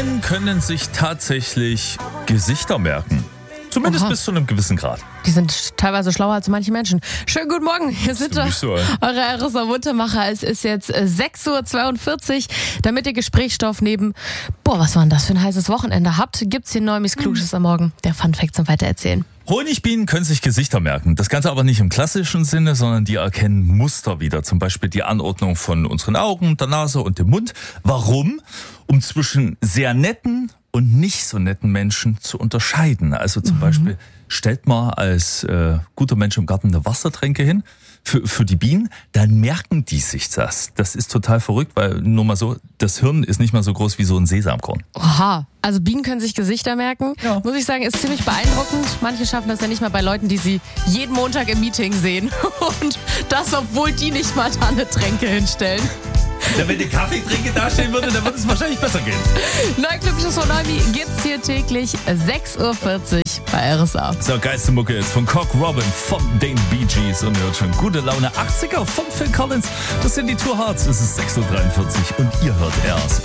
Bienen können sich tatsächlich Gesichter merken. Zumindest bis zu einem gewissen Grad. Die sind teilweise schlauer als manche Menschen. Schönen guten Morgen, hier sind so, eure RSA Muntermacher. Es ist jetzt 6.42 Uhr. Damit ihr Gesprächsstoff neben, was war denn das für ein heißes Wochenende habt, gibt's hier Neumis Kluges am Morgen. Der Funfact zum Weitererzählen. Honigbienen können sich Gesichter merken. Das Ganze aber nicht im klassischen Sinne, sondern die erkennen Muster wieder. Zum Beispiel die Anordnung von unseren Augen, der Nase und dem Mund. Warum? Um zwischen sehr netten und nicht so netten Menschen zu unterscheiden. Also zum Beispiel stellt man als guter Mensch im Garten eine Wassertränke hin für die Bienen, dann merken die sich das. Das ist total verrückt, weil nur mal so, das Hirn ist nicht mal so groß wie so ein Sesamkorn. Oha, also Bienen können sich Gesichter merken. Ja. Muss ich sagen, ist ziemlich beeindruckend. Manche schaffen das ja nicht mal bei Leuten, die sie jeden Montag im Meeting sehen. Und das, obwohl die nicht mal da eine Tränke hinstellen. Ja, wenn die Kaffeetrinke dastehen würde, dann würde es wahrscheinlich besser gehen. Neuglückliches von Neubi gibt's hier täglich 6.40 Uhr bei RSA. So, geilste Mucke ist von Cock Robin, von den Bee Gees und ihr hört schon gute Laune 80er von Phil Collins. Das sind die Tour Hearts, es ist 6.43 Uhr und ihr hört RSA.